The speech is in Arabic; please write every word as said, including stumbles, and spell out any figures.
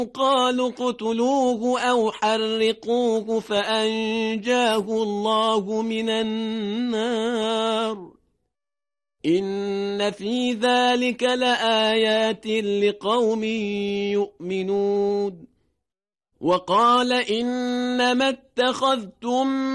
قالوا اقتلوه أو حرقوه فأنجاه الله من النار إن في ذلك لآيات لقوم يؤمنون وقال إنما اتخذتم